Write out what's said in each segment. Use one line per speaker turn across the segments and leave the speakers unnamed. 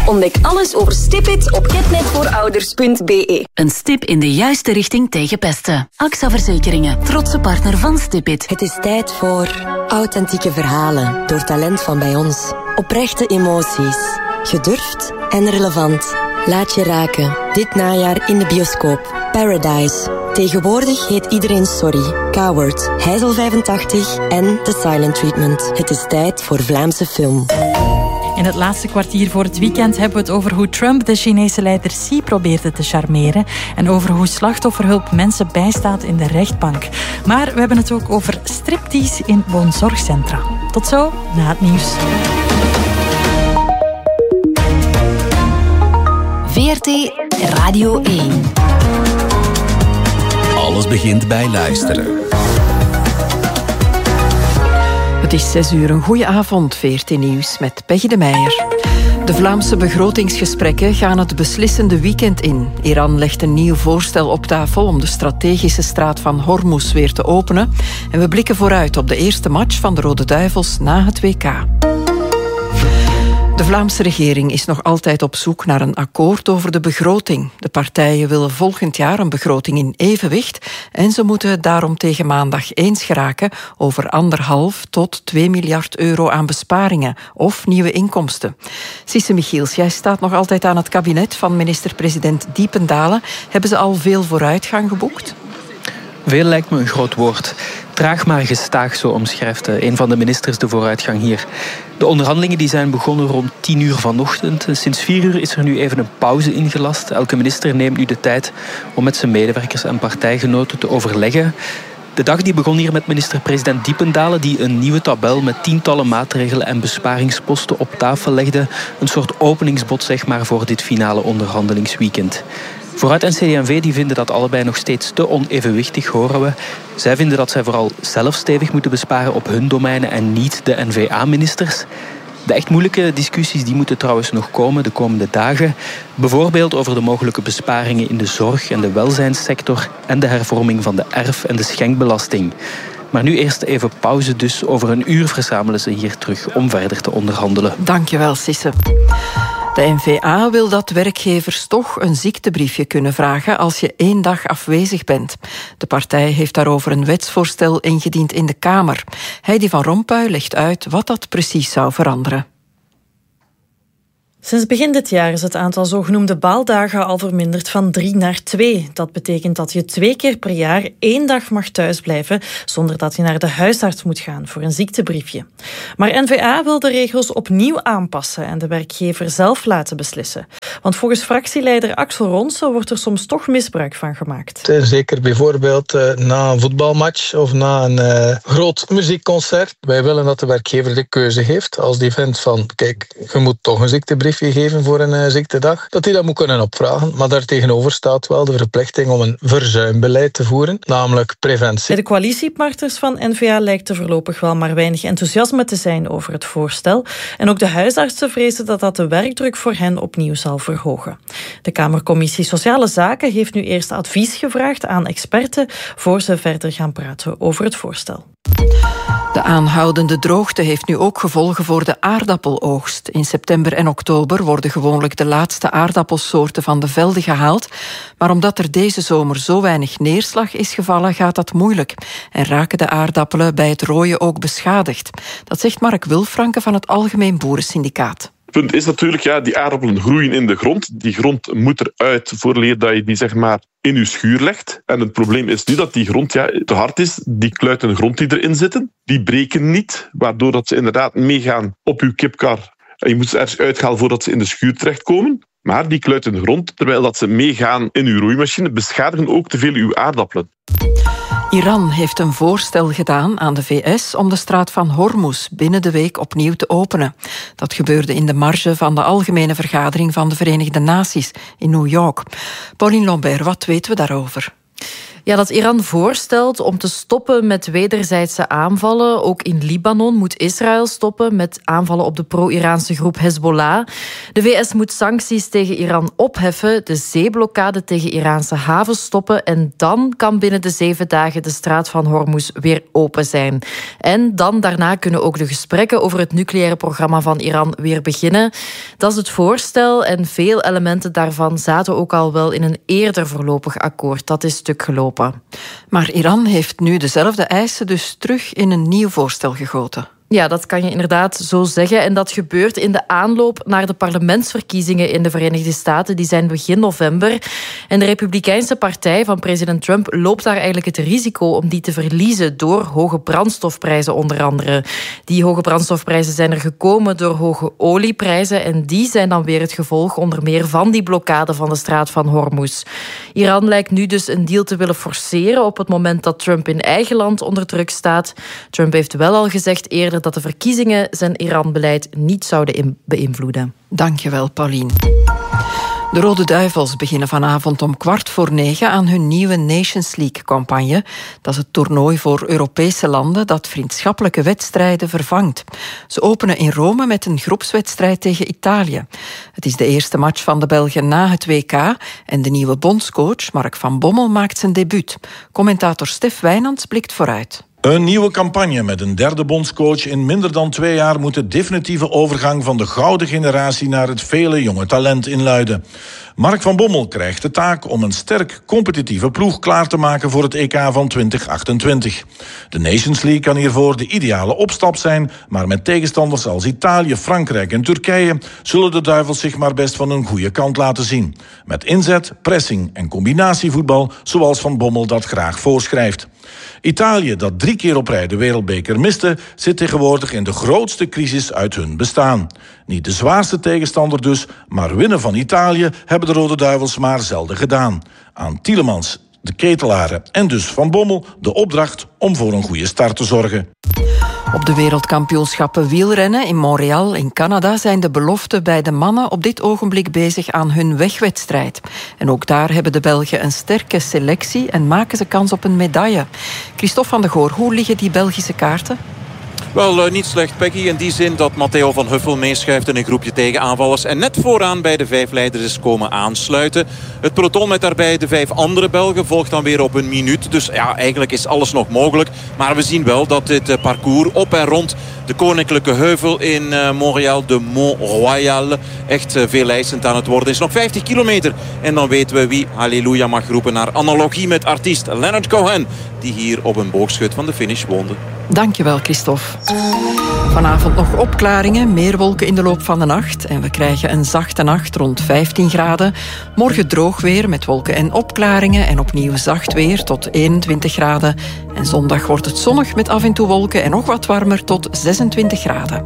Ontdek alles over StipIt op getnetvoorouders.be.
Een stip in de juiste richting tegen pesten. AXA Verzekeringen, trotse partner van StipIt.
Het is tijd voor authentieke verhalen door talent van bij ons. Oprechte emoties. Gedurfd en relevant. Laat je raken. Dit najaar in de bioscoop. Paradise. Tegenwoordig heet iedereen Sorry. Coward, Heizel 85 en The Silent Treatment. Het is tijd voor Vlaamse film.
In het laatste kwartier voor het weekend hebben we het over hoe Trump de Chinese leider Xi probeerde te charmeren en over hoe slachtofferhulp mensen bijstaat in de rechtbank. Maar we hebben het ook over striptease in woonzorgcentra. Tot zo, na het nieuws.
VRT Radio 1.
Alles begint bij luisteren.
Het is 6 uur. Een goeie avond, VRT Nieuws met Peggy de Meijer. De Vlaamse begrotingsgesprekken gaan het beslissende weekend in. Iran legt een nieuw voorstel op tafel om de strategische straat van Hormuz weer te openen. En we blikken vooruit op de eerste match van de Rode Duivels na het WK. De Vlaamse regering is nog altijd op zoek naar een akkoord over de begroting. De partijen willen volgend jaar een begroting in evenwicht en ze moeten het daarom tegen maandag eens geraken over 1,5 tot 2 miljard euro aan besparingen of nieuwe inkomsten. Sisse Michiels, jij staat nog altijd aan het kabinet van minister-president Diependalen. Hebben ze al veel vooruitgang geboekt?
Veel lijkt me een groot woord. Traag maar gestaag, zo omschrijft een van de ministers de vooruitgang hier. De onderhandelingen die zijn begonnen rond 10 uur vanochtend. Sinds 4 uur is er nu even een pauze ingelast. Elke minister neemt nu de tijd om met zijn medewerkers en partijgenoten te overleggen. De dag die begon hier met minister-president Diependalen, die een nieuwe tabel met tientallen maatregelen en besparingsposten op tafel legde. Een soort openingsbod, zeg maar, voor dit finale onderhandelingsweekend. Vooruit en CD&V die vinden dat allebei nog steeds te onevenwichtig, horen we. Zij vinden dat zij vooral zelf stevig moeten besparen op hun domeinen en niet de N-VA-ministers. De echt moeilijke discussies die moeten trouwens nog komen de komende dagen. Bijvoorbeeld over de mogelijke besparingen in de zorg en de welzijnssector en de hervorming van de erf- en de schenkbelasting. Maar nu eerst even pauze, dus over een uur verzamelen ze hier terug om verder te onderhandelen.
Dankjewel, Sisse. De N-VA wil dat werkgevers toch een ziektebriefje kunnen vragen als je 1 dag afwezig bent. De partij heeft daarover een wetsvoorstel ingediend in de Kamer. Heidi van Rompuy legt uit wat dat precies zou veranderen.
Sinds begin dit jaar is het aantal zogenoemde baaldagen al verminderd van 3 naar 2. Dat betekent dat je 2 keer per jaar 1 dag mag thuisblijven zonder dat je naar de huisarts moet gaan voor een ziektebriefje. Maar N-VA wil de regels opnieuw aanpassen en de werkgever zelf laten beslissen. Want volgens fractieleider Axel Ronsen wordt er soms toch misbruik van gemaakt.
Zeker bijvoorbeeld na een voetbalmatch of na een groot muziekconcert. Wij willen dat de werkgever de keuze heeft als die vindt van kijk, je moet toch een ziektebrief geven voor een ziektedag, dat hij dat moet kunnen opvragen. Maar daartegenover staat wel de verplichting om een verzuimbeleid te voeren, namelijk preventie.
Bij de coalitiepartners van N-VA lijkt er voorlopig wel maar weinig enthousiasme te zijn over het voorstel. En ook de huisartsen vrezen dat dat de werkdruk voor hen opnieuw zal verhogen. De Kamercommissie Sociale Zaken heeft nu eerst advies gevraagd aan experten voor ze verder gaan praten over het voorstel.
De aanhoudende droogte heeft nu ook gevolgen voor de aardappeloogst. In september en oktober worden gewoonlijk de laatste aardappelsoorten van de velden gehaald. Maar omdat er deze zomer zo weinig neerslag is gevallen, gaat dat moeilijk. En raken de aardappelen bij het rooien ook beschadigd. Dat zegt Mark Wilfranke van het Algemeen Boerensyndicaat.
Het punt is natuurlijk, die aardappelen groeien in de grond. Die grond moet eruit vooraleer dat je die zeg maar in je schuur legt. En het probleem is nu dat die grond te hard is. Die kluiten grond die erin zitten, die breken niet, waardoor dat ze inderdaad meegaan op je kipkar. En je moet ze ergens uithalen voordat ze in de schuur terechtkomen. Maar die kluiten grond, terwijl dat ze meegaan in uw roeimachine, beschadigen ook te veel uw aardappelen.
Iran heeft een voorstel gedaan aan de VS om de straat van Hormuz binnen de week opnieuw te openen. Dat gebeurde in de marge van de Algemene Vergadering van de Verenigde Naties in New York. Pauline Lambert, wat weten we daarover?
Ja, dat Iran voorstelt om te stoppen met wederzijdse aanvallen. Ook in Libanon moet Israël stoppen met aanvallen op de pro-Iraanse groep Hezbollah. De VS moet sancties tegen Iran opheffen, de zeeblokkade tegen Iraanse havens stoppen en dan kan binnen de 7 dagen de straat van Hormuz weer open zijn. En dan daarna kunnen ook de gesprekken over het nucleaire programma van Iran weer beginnen. Dat is het voorstel en veel elementen daarvan zaten ook al wel in een eerder voorlopig akkoord. Dat is stuk gelopen.
Maar Iran heeft nu dezelfde eisen dus terug in een nieuw voorstel gegoten.
Ja, dat kan je inderdaad zo zeggen. En dat gebeurt in de aanloop naar de parlementsverkiezingen in de Verenigde Staten. Die zijn begin november. En de Republikeinse partij van president Trump loopt daar eigenlijk het risico om die te verliezen door hoge brandstofprijzen onder andere. Die hoge brandstofprijzen zijn er gekomen door hoge olieprijzen en die zijn dan weer het gevolg onder meer van die blokkade van de straat van Hormuz. Iran lijkt nu dus een deal te willen forceren op het moment dat Trump in eigen land onder druk staat. Trump heeft wel al gezegd eerder dat de verkiezingen zijn Iran-beleid niet zouden beïnvloeden.
Dankjewel, Paulien. De Rode Duivels beginnen vanavond om 8:15 aan hun nieuwe Nations League-campagne. Dat is het toernooi voor Europese landen dat vriendschappelijke wedstrijden vervangt. Ze openen in Rome met een groepswedstrijd tegen Italië. Het is de eerste match van de Belgen na het WK en de nieuwe bondscoach Mark van Bommel maakt zijn debuut. Commentator Stef Wijnands blikt vooruit.
Een nieuwe campagne met een derde bondscoach in minder dan 2 jaar moet de definitieve overgang van de gouden generatie naar het vele jonge talent inluiden. Mark van Bommel krijgt de taak om een sterk competitieve ploeg klaar te maken voor het EK van 2028. De Nations League kan hiervoor de ideale opstap zijn, maar met tegenstanders als Italië, Frankrijk en Turkije zullen de Duivels zich maar best van een goede kant laten zien. Met inzet, pressing en combinatievoetbal zoals Van Bommel dat graag voorschrijft. Italië, dat 3 keer op rij de wereldbeker miste, zit tegenwoordig in de grootste crisis uit hun bestaan. Niet de zwaarste tegenstander dus, maar winnen van Italië hebben de Rode Duivels maar zelden gedaan. Aan Tielemans, de ketelaren en dus Van Bommel de opdracht om voor een goede start te zorgen.
Op de wereldkampioenschappen wielrennen in Montreal in Canada zijn de beloften bij de mannen op dit ogenblik bezig aan hun wegwedstrijd. En ook daar hebben de Belgen een sterke selectie en maken ze kans op een medaille. Christophe van de Goor, hoe liggen die Belgische kaarten?
Wel, niet slecht, Peggy. In die zin dat Matteo van Huffel meeschuift in een groepje tegenaanvallers. En net vooraan bij de 5 leiders is komen aansluiten. Het peloton met daarbij de 5 andere Belgen volgt dan weer op een minuut. Dus ja, eigenlijk is alles nog mogelijk. Maar we zien wel dat dit parcours op en rond de Koninklijke Heuvel in Montréal, de Mont Royal, echt veel eisend aan het worden is. Nog 50 kilometer. En dan weten we wie halleluja mag roepen naar analogie met artiest Leonard Cohen, die hier op een boogschut van de finish woonde.
Dankjewel, Christophe. Vanavond nog opklaringen, meer wolken in de loop van de nacht. En we krijgen een zachte nacht rond 15 graden. Morgen droog weer met wolken en opklaringen. En opnieuw zacht weer tot 21 graden. En zondag wordt het zonnig met af en toe wolken en nog wat warmer tot 26 graden.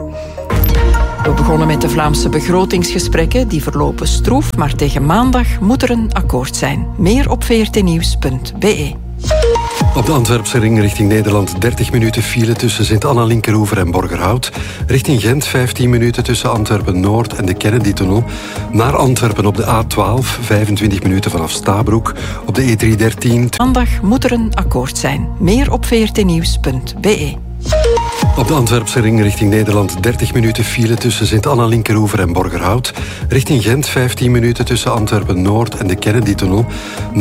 We begonnen met de Vlaamse begrotingsgesprekken. Die verlopen stroef, maar tegen maandag moet er een akkoord zijn. Meer op vrtnieuws.be.
Op de Antwerpse ring richting Nederland 30 minuten file tussen Sint-Anna-Linkeroever en Borgerhout. Richting Gent 15 minuten tussen Antwerpen-Noord en de Kennedy-tunnel. Naar Antwerpen op de A12 25 minuten vanaf Stabroek. Op de E313...
Maandag moet er een akkoord zijn. Meer op vrtnieuws.be.
Op de Antwerpse ring richting Nederland 30 minuten file tussen Sint-Anna-Linkeroever en Borgerhout. Richting Gent 15 minuten tussen Antwerpen-Noord en de Kennedy-tunnel.